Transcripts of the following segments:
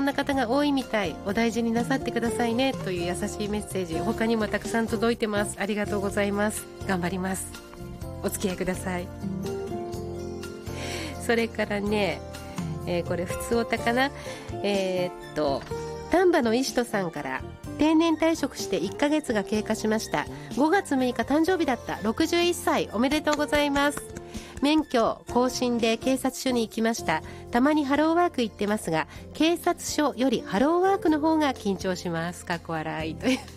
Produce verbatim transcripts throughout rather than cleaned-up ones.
な方が多いみたい、お大事になさってくださいねという優しいメッセージ、他にもたくさん届いてます。ありがとうございます。頑張ります。お付き合いください。それからね、えー、これ普通おたかな、えー、っと丹波の石戸さんから、定年退職していっかげつが経過しました。ごがつむいか誕生日だった。ろくじゅういっさい、おめでとうございます。免許更新で警察署に行きました。たまにハローワーク行ってますが、警察署よりハローワークの方が緊張します。かっこ笑いという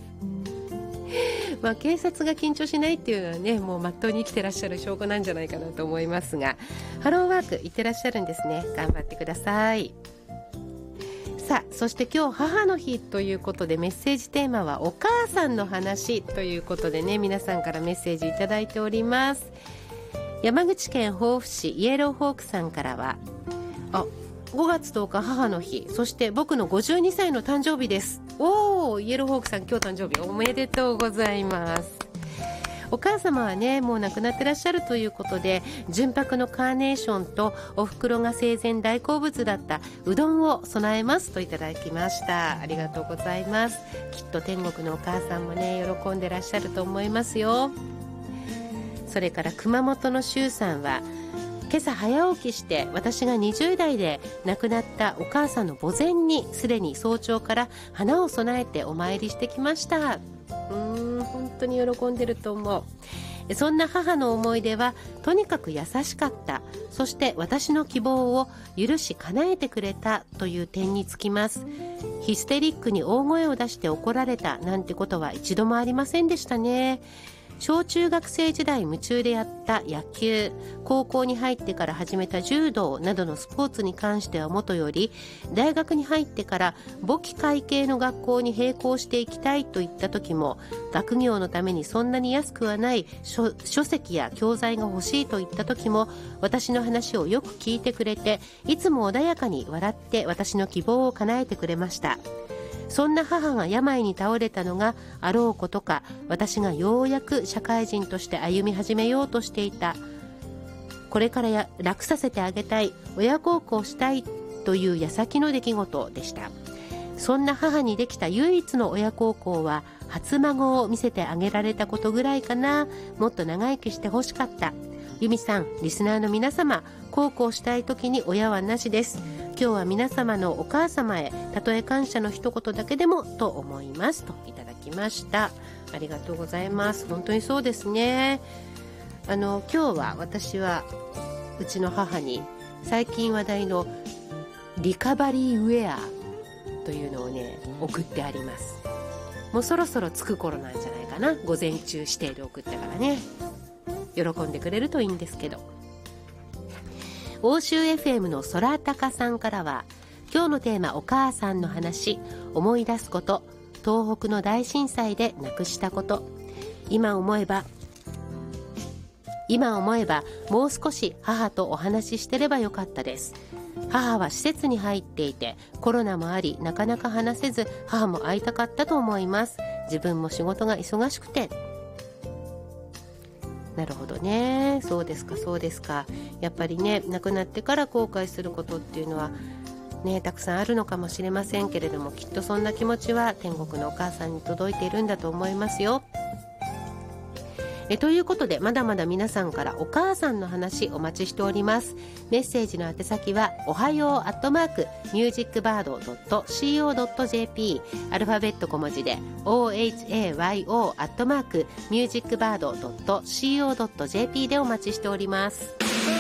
まあ警察が緊張しないっていうのはね、もうまっとうに生きてらっしゃる証拠なんじゃないかなと思いますが、ハローワーク行ってらっしゃるんですね。頑張ってください。さあ、そして今日母の日ということで、メッセージテーマはお母さんの話ということでね、皆さんからメッセージいただいております。山口県防府市イエローホークさんからは、あ、ごがつとおか母の日、そして僕のごじゅうにさいの誕生日です。おー、イエローホークさん、今日誕生日おめでとうございます。お母様はね、もう亡くなってらっしゃるということで、純白のカーネーションとお袋が生前大好物だったうどんを備えますといただきました。ありがとうございます。きっと天国のお母さんもね、喜んでらっしゃると思いますよ。それから熊本の周さんは、今朝早起きして私がにじゅうだいで亡くなったお母さんの墓前にすでに早朝から花を供えてお参りしてきました。うーん、本当に喜んでると思う。そんな母の思い出はとにかく優しかった、そして私の希望を許し叶えてくれたという点につきます。ヒステリックに大声を出して怒られたなんてことは一度もありませんでしたね。小中学生時代夢中でやった野球、高校に入ってから始めた柔道などのスポーツに関してはもとより、大学に入ってから簿記会計の学校に並行していきたいといった時も、学業のためにそんなに安くはない書、書籍や教材が欲しいといった時も、私の話をよく聞いてくれて、いつも穏やかに笑って私の希望を叶えてくれました。そんな母が病に倒れたのがあろうことか、私がようやく社会人として歩み始めようとしていた、これからや楽させてあげたい、親孝行したいという矢先の出来事でした。そんな母にできた唯一の親孝行は、初孫を見せてあげられたことぐらいかな。もっと長生きしてほしかった。由美さん、リスナーの皆様、孝行したい時に親はなしです。今日は皆様のお母様へ、たとえ感謝の一言だけでもと思いますといただきました。ありがとうございます。本当にそうですね。あの今日は私はうちの母に最近話題のリカバリーウェアというのをね、送ってあります。もうそろそろ着く頃なんじゃないかな。午前中指定で送ったからね、喜んでくれるといいんですけど。欧州 エフエム の空高さんからは、今日のテーマお母さんの話、思い出すこと、東北の大震災で亡くしたこと、今思えば今思えばもう少し母とお話ししてればよかったです。母は施設に入っていて、コロナもありなかなか話せず、母も会いたかったと思います。自分も仕事が忙しくて。なるほどね。そうですか、そうですか。やっぱりね、亡くなってから後悔することっていうのはね、たくさんあるのかもしれませんけれども、きっとそんな気持ちは天国のお母さんに届いているんだと思いますよ。えということで、まだまだ皆さんからお母さんの話お待ちしております。メッセージの宛先は、おはようアットマークミュージックバードドットシーオードットジェーピー、 アルファベット小文字で オーエイチエーワイオー アットマークミュージックバードドットシーオードットジェーピー でお待ちしております。